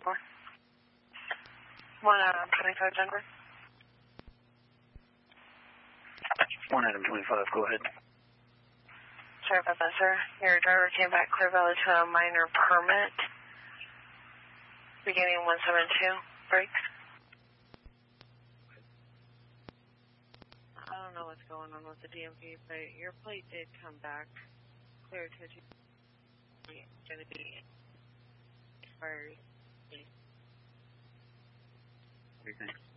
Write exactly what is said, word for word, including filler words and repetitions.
four. One item twenty-five, Denver. One item twenty-five, go ahead. Sorry about that, sir. Your driver came back Clear Valley to a minor permit. Beginning one seven two, brakes. I don't know what's going on with the D M V, but your plate did come back clear to it's going to be expired. Okay.